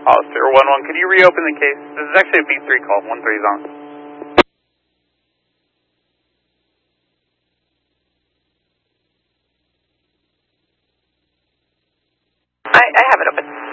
Officer 1-1, could you reopen the case? This is actually a B3 call. 1-3 is on. I have it open.